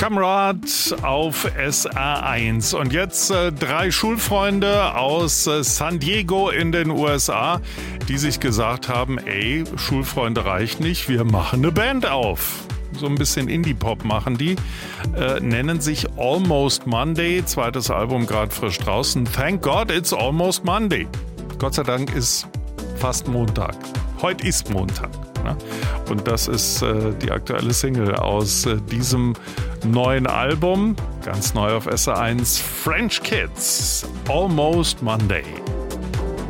Kamerad auf SR1. Und jetzt 3 Schulfreunde aus San Diego in den USA, die sich gesagt haben, ey, Schulfreunde reicht nicht, wir machen eine Band auf. So ein bisschen Indie-Pop machen die, nennen sich Almost Monday, zweites Album gerade frisch draußen. Thank God it's almost Monday. Gott sei Dank ist fast Montag. Heute ist Montag. Ne? Und das ist die aktuelle Single aus diesem neuen Album, ganz neu auf SR1, French Kids, Almost Monday.